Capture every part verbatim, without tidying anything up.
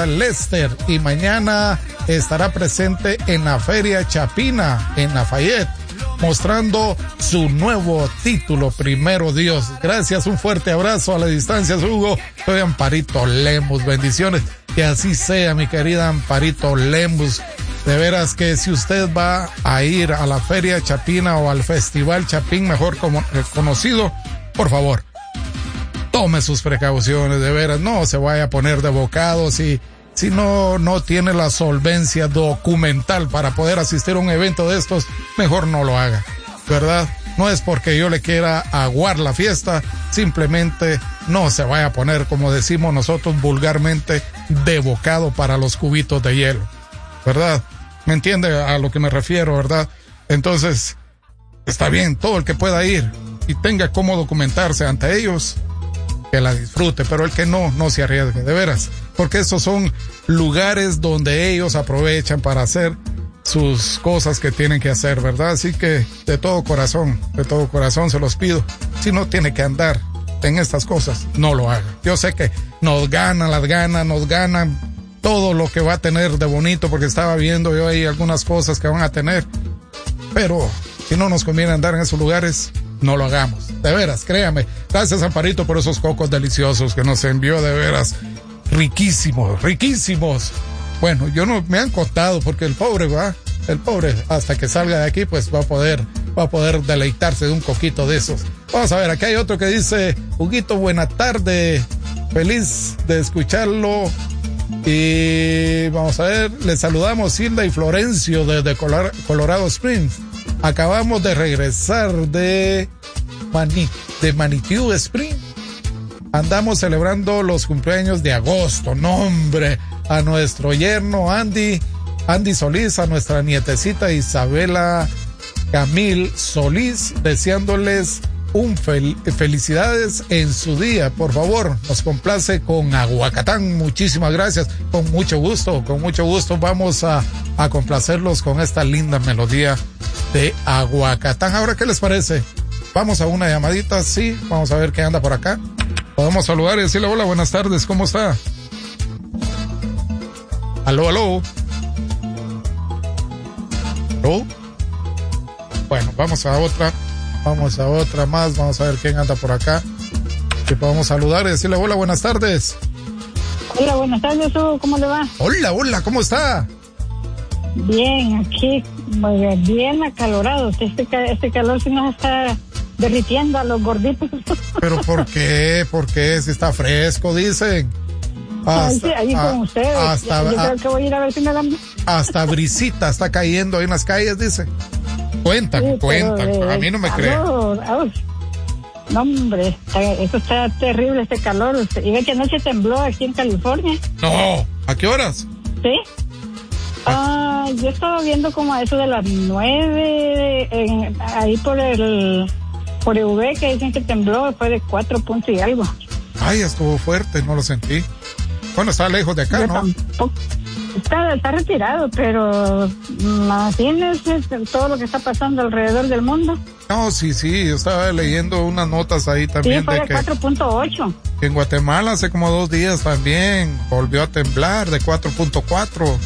Florida, Lester, y mañana estará presente en la Feria Chapina, en Lafayette, mostrando su nuevo título, Primero Dios. Gracias, un fuerte abrazo a la distancia, Hugo. Soy Amparito Lemus, bendiciones. Que así sea, mi querida Amparito Lemus. De veras que si usted va a ir a la Feria Chapina o al Festival Chapín, mejor como, eh, conocido, por favor, tome sus precauciones, de veras, no se vaya a poner de bocado si, si no, no tiene la solvencia documental para poder asistir a un evento de estos, mejor no lo haga, ¿verdad? No es porque yo le quiera aguar la fiesta, simplemente no se vaya a poner, como decimos nosotros vulgarmente, de bocado para los cubitos de hielo, ¿verdad? ¿Me entiende a lo que me refiero, verdad? Entonces, está bien, todo el que pueda ir y tenga cómo documentarse ante ellos, que la disfrute, pero el que no, no se arriesgue, de veras, porque estos son lugares donde ellos aprovechan para hacer sus cosas que tienen que hacer, ¿verdad? Así que de todo corazón, de todo corazón se los pido, si no tiene que andar en estas cosas, no lo haga. Yo sé que nos ganan las ganas, nos ganan todo lo que va a tener de bonito, porque estaba viendo yo ahí algunas cosas que van a tener, pero si no nos conviene andar en esos lugares, no lo hagamos, de veras, créame. Gracias, Amparito, por esos cocos deliciosos que nos envió, de veras, riquísimos, riquísimos. Bueno, yo no me han costado, porque el pobre va, el pobre, hasta que salga de aquí, pues va a poder, va a poder deleitarse de un coquito de esos. Vamos a ver, aquí hay otro que dice: Huguito, buena tarde, feliz de escucharlo. Y vamos a ver, les saludamos Hilda y Florencio desde Colorado Springs. Acabamos de regresar de Mani, de Manitou Springs. Andamos celebrando los cumpleaños de agosto. No, hombre, a nuestro yerno Andy, Andy Solís, a nuestra nietecita Isabela Camil Solís, deseándoles un fel- felicidades en su día. Por favor, nos complace con Aguacatán. Muchísimas gracias. Con mucho gusto, con mucho gusto vamos a, a complacerlos con esta linda melodía de Aguacatán. Ahora, ¿qué les parece? Vamos a una llamadita, sí, vamos a ver qué anda por acá. Podemos saludar y decirle: hola, buenas tardes, ¿cómo está? Aló, aló. ¿Aló? Bueno, vamos a otra. Vamos a otra más, vamos a ver quién anda por acá, que podamos saludar y decirle: hola, buenas tardes. Hola, buenas tardes, Hugo, ¿cómo le va? Hola, hola, ¿cómo está? Bien, aquí, bien acalorado. Este, este calor sí nos está derritiendo a los gorditos. ¿Pero por qué? ¿Por qué? Si está fresco, dicen. Hasta, ahí a, con ustedes. Hasta, yo, yo a, creo que voy a ir a ver si me dan. Hasta brisita está cayendo ahí en las calles, dice. Cuentan, sí, cuentan, de, a mí no me creen. No, hombre, eso está terrible, este calor. Y ve que anoche tembló aquí en California. No, ¿a qué horas? Sí. Ah, yo estaba viendo como a eso de las nueve, en, ahí por el, por el V, que dicen que tembló, fue de cuatro puntos y algo. Ay, estuvo fuerte, no lo sentí. Bueno, está lejos de acá, yo ¿no? Tampoco. Está, está retirado, pero imagínese todo lo que está pasando alrededor del mundo. No, sí, sí, yo estaba leyendo unas notas ahí también. Sí, fue de, de que cuatro punto ocho. En Guatemala hace como dos días también volvió a temblar de cuatro punto cuatro.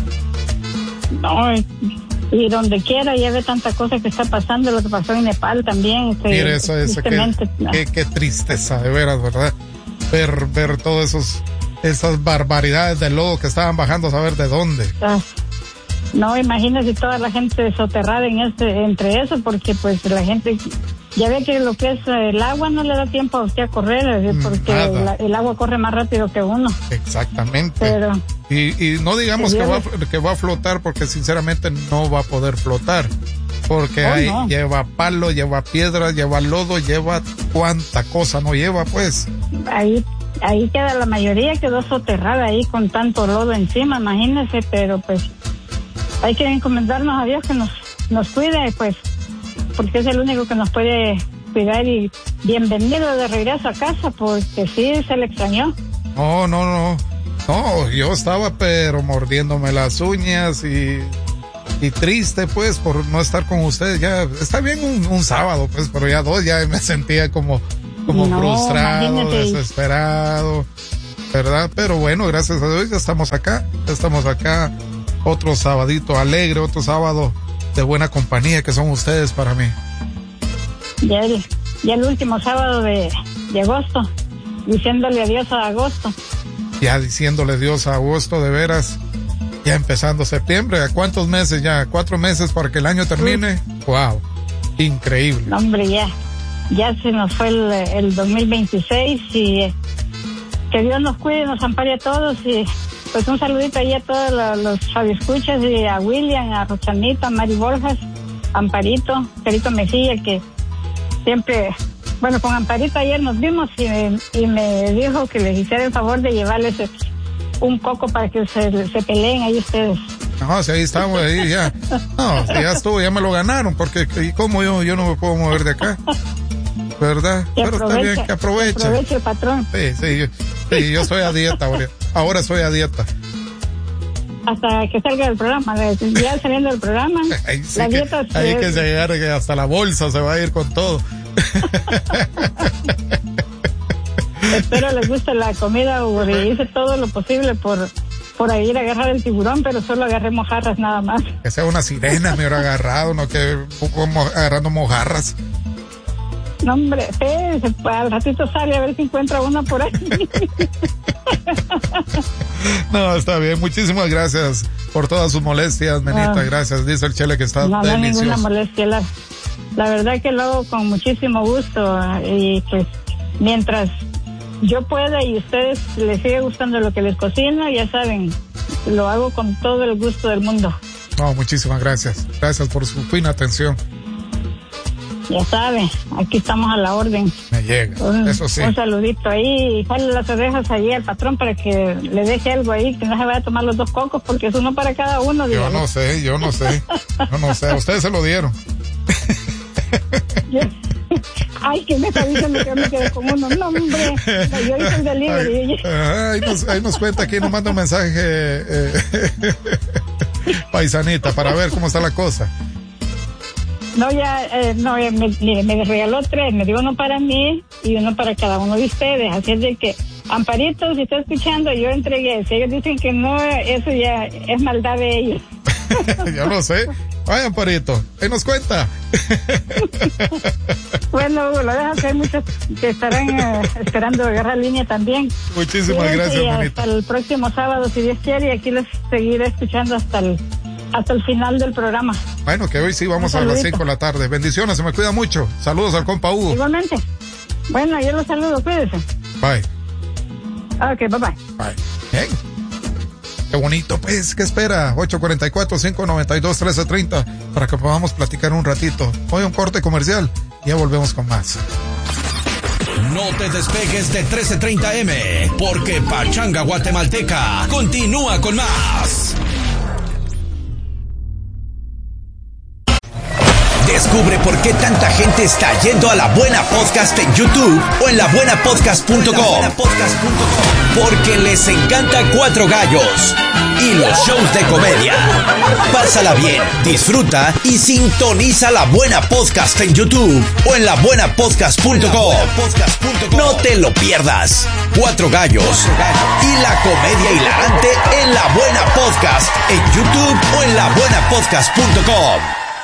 No, y donde quiera ya ve tanta cosa que está pasando, lo que pasó en Nepal también. Que, Mire, eso, eso, qué, no. qué, qué tristeza, de veras, ¿verdad? Ver, ver todos esos... esas barbaridades de lodo que estaban bajando a saber de dónde. Ah, no, imagínese toda la gente soterrada en este, entre eso, porque pues la gente ya ve que lo que es el agua no le da tiempo a usted a correr, porque la, el agua corre más rápido que uno. Exactamente. Pero, y, y no digamos que va, que va a flotar, porque sinceramente no va a poder flotar, porque oh, ahí no. Lleva palo, lleva piedra, lleva lodo, lleva cuánta cosa no lleva, pues. Ahí Ahí queda la mayoría, quedó soterrada ahí con tanto lodo encima, imagínese, pero pues hay que encomendarnos a Dios que nos, nos cuide, pues, porque es el único que nos puede cuidar. Y bienvenido de regreso a casa, porque sí, se le extrañó. No, no, no, no, yo estaba pero mordiéndome las uñas y, y triste, pues, por no estar con ustedes. Ya está bien un, un sábado, pues, pero ya dos, ya me sentía como... como no, frustrado, desesperado. ¿verdad? Pero bueno, gracias a Dios ya estamos acá, ya estamos acá. Otro sabadito alegre, otro sábado de buena compañía que son ustedes para mí. Ya el, ya el último sábado de, de agosto, diciéndole adiós a agosto. Ya diciéndole adiós a agosto, de veras. Ya empezando septiembre, ¿a cuántos meses ya? ¿Cuatro meses para que el año termine? Uh. Wow, increíble. No, hombre, ya, ya se nos fue el, el dos mil veintiséis y eh, que Dios nos cuide, nos ampare a todos y pues un saludito ahí a todos los, los radioescuchas y a William, a Rochanita, a Mari Borjas, Amparito, Carito Mejía, que siempre, bueno, con Amparito ayer nos vimos y me, y me dijo que les hiciera el favor de llevarles un coco para que se, se peleen ahí ustedes. No, si ahí estamos, ahí ya. No, ya estuvo, ya me lo ganaron, porque ¿y cómo yo, yo no me puedo mover de acá? ¿Verdad? Que Pero está bien, que aproveche. Que aproveche el patrón. Sí, sí, yo, sí, yo soy a dieta ahora. Ahora soy a dieta. Hasta que salga del programa, ya saliendo del programa, ahí sí la que, dieta ahí es... que se llegar que hasta la bolsa se va a ir con todo. Espero les guste la comida, Hugo, y hice todo lo posible por, por ir a agarrar el tiburón, pero solo agarré mojarras nada más. Que sea una sirena me hubiera agarrado, no que mo, agarrando mojarras. No, hombre, espérese, al ratito sale a ver si encuentra una por ahí. No, está bien, muchísimas gracias por todas sus molestias, Menita, no, gracias, dice el Chele que está no, delicioso. No, no ninguna molestia, la, la verdad que lo hago con muchísimo gusto y pues mientras yo pueda y ustedes les sigue gustando lo que les cocino, ya saben, lo hago con todo el gusto del mundo. No, muchísimas gracias, gracias por su fina atención. Ya sabe, aquí estamos a la orden. Me llega, un, eso sí. Un saludito ahí y jale las orejas ahí al patrón para que le deje algo ahí, que no se vaya a tomar los dos cocos porque es uno para cada uno. Yo dígame. no sé, yo no sé, yo no sé, a ustedes se lo dieron. Yo, ay, que me está diciendo que me quedé con uno, no hombre, no, yo hice el delivery. Ay, ahí, nos, ahí nos cuenta, aquí nos manda un mensaje eh, paisanita para ver cómo está la cosa. No, ya, eh, no, me, me regaló tres, me dio uno para mí y uno para cada uno de ustedes, así es de que, Amparito, si está escuchando, yo entregué, si ellos dicen que no, eso ya es maldad de ellos. Yo no sé, ay, Amparito, ahí nos cuenta. Bueno, Hugo, lo dejas que hay muchos que estarán eh, esperando agarrar línea también. Muchísimas y gracias, y manita. Hasta el próximo sábado, si Dios quiere, y aquí les seguiré escuchando hasta el hasta el final del programa. Bueno, que hoy sí vamos a las cinco de la tarde. Bendiciones, se me cuida mucho. Saludos al compa Hugo. Igualmente. Bueno, yo los saludo, cuídense. Bye. Ok, bye bye. Bye. Hey. Qué bonito, pues, ¿qué espera? ocho cuatro cuatro, cinco nueve dos, uno tres tres cero para que podamos platicar un ratito. Hoy un corte comercial y ya volvemos con más. No te despegues de trece treinta eme, porque Pachanga Guatemalteca continúa con más. Descubre por qué tanta gente está yendo a La Buena Podcast en YouTube o en la buena podcast punto com. Porque les encanta Cuatro Gallos y los shows de comedia. Pásala bien, disfruta y sintoniza La Buena Podcast en YouTube o en la buena podcast punto com. No te lo pierdas. Cuatro Gallos y la comedia hilarante en La Buena Podcast en YouTube o en la buena podcast punto com.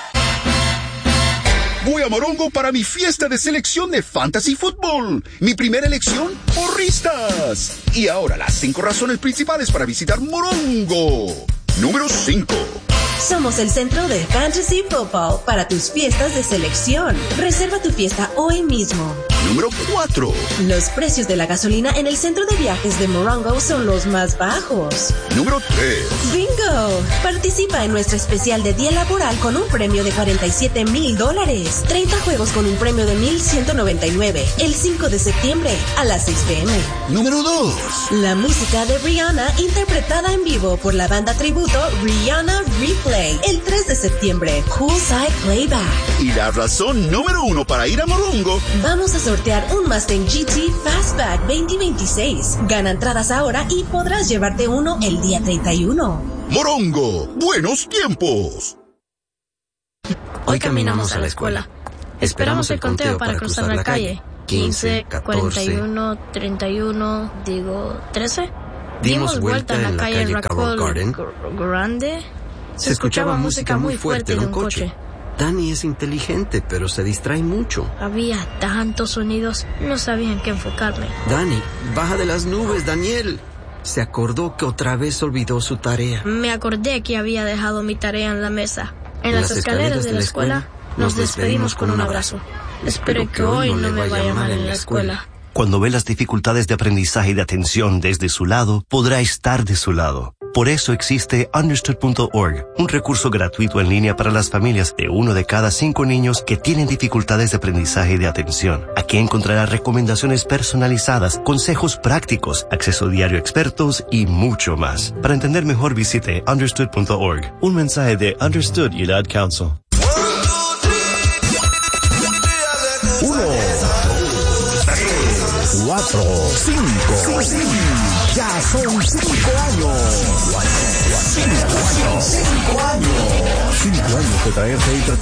Voy a Morongo para mi fiesta de selección de Fantasy Football. Mi primera elección, porristas. Y ahora las cinco razones principales para visitar Morongo. Número cinco. Somos el centro de Fantasy Football para tus fiestas de selección. Reserva tu fiesta hoy mismo. Número cuatro. Los precios de la gasolina en el centro de viajes de Morongo son los más bajos. Número tres. ¡Bingo! Participa en nuestro especial de día laboral con un premio de cuarenta y siete mil dólares. treinta juegos con un premio de mil ciento noventa y nueve. El cinco de septiembre a las seis pe eme. Número dos. La música de Rihanna interpretada en vivo por la banda tributo Rihanna Replay. El tres de septiembre. Poolside Playback. Y la razón número uno para ir a Morongo. Vamos a sortear un Mustang G T Fastback veinte veintiséis. Gana entradas ahora y podrás llevarte uno el día treinta y uno. Morongo, buenos tiempos. Hoy caminamos a la escuela. Esperamos el conteo para cruzar la calle. quince, cuarenta y uno, treinta y uno, digo, trece. Dimos vuelta en la calle Raquel Garden. Grande. Se escuchaba música muy fuerte de un coche. Dani es inteligente, pero se distrae mucho. Había tantos sonidos, no sabía en qué enfocarme. Dani, baja de las nubes, Daniel. Se acordó que otra vez olvidó su tarea. Me acordé que había dejado mi tarea en la mesa. En, en las, las escaleras, escaleras de la escuela, escuela nos despedimos con un abrazo. Espero que hoy no me vaya mal en la escuela. Cuando ve las dificultades de aprendizaje y de atención desde su lado, podrá estar de su lado. Por eso existe understood punto org, un recurso gratuito en línea para las familias de uno de cada cinco niños que tienen dificultades de aprendizaje y de atención. Aquí encontrará recomendaciones personalizadas, consejos prácticos, acceso diario a expertos y mucho más. Para entender mejor, visite understood punto org. Un mensaje de Understood y el Ad Council. Uno, tres, cuatro, cinco. Ya son cinco años. Cinco años. Cinco años. Cinco años de traerte y tratar.